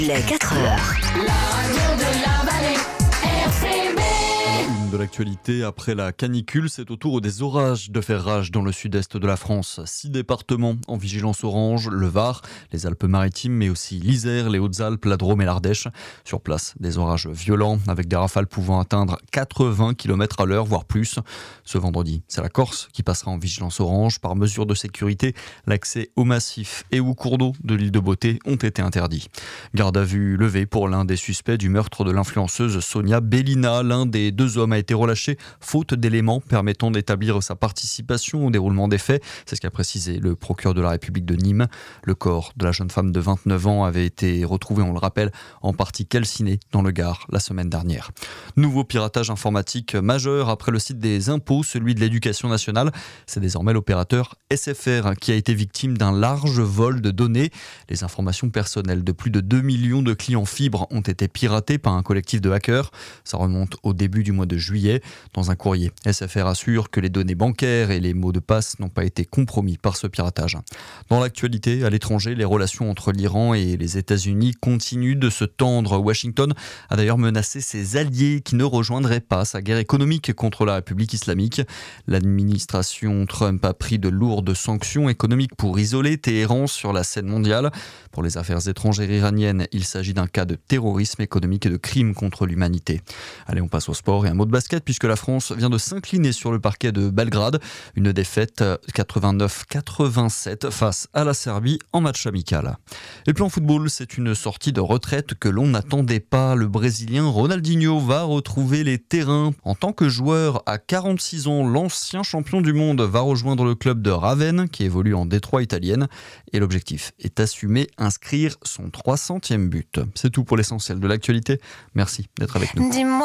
Il est 4 heures. La radio de la vallée, RCB. Une de l'actualité après la canicule, c'est au tour des orages de faire rage dans le sud-est de la France. 6 départements en vigilance orange, le Var, les Alpes-Maritimes, mais aussi l'Isère, les Hautes-Alpes, la Drôme et l'Ardèche. Sur place, des orages violents avec des rafales pouvant atteindre 80 km à l'heure, voire plus. Ce vendredi, c'est la Corse qui passera en vigilance orange. Par mesure de sécurité, l'accès aux massifs et aux cours d'eau de l'île de Beauté ont été interdits. Garde à vue levée pour l'un des suspects du meurtre de l'influenceuse Sonia Bellina. L'un des deux hommes a été relâché faute d'éléments permettant d'établir sa participation au déroulement des faits. C'est ce qu'a précisé le procureur de la République de Nîmes. Le corps de la jeune femme de 29 ans avait été retrouvé, on le rappelle, en partie calciné dans le Gard la semaine dernière. Nouveau piratage informatique majeur après le site des impôts, celui de l'éducation nationale. C'est désormais l'opérateur SFR qui a été victime d'un large vol de données. Les informations personnelles de plus de 2 millions de clients fibres ont été piratées par un collectif de hackers. Ça remonte au début du mois de juillet. Dans un courrier, SFR assure que les données bancaires et les mots de passe n'ont pas été compromis par ce piratage. Dans l'actualité, à l'étranger, les relations entre l'Iran et les États-Unis continuent de se tendre. Washington a d'ailleurs menacé ses alliés qui ne rejoindraient pas sa guerre économique contre la République islamique. L'administration Trump a pris de lourdes sanctions économiques pour isoler Téhéran sur la scène mondiale. Pour les affaires étrangères iraniennes, il s'agit d'un cas de terrorisme économique et de crime contre l'humanité. Allez, on passe au sport et un mot de basket puisque la France vient de s'incliner sur le parquet de Belgrade. Une défaite 89-87 face à la Serbie en match amical. Et puis en football, c'est une sortie de retraite que l'on n'attendait pas. Le Brésilien Ronaldinho va retrouver les terrains. En tant que joueur à 46 ans, l'ancien champion du monde va rejoindre le club de Ravenne qui évolue en Détroit italienne. Et l'objectif est assumé, inscrire son 300e but. C'est tout pour l'essentiel de l'actualité. Merci d'être avec nous. Dis-moi.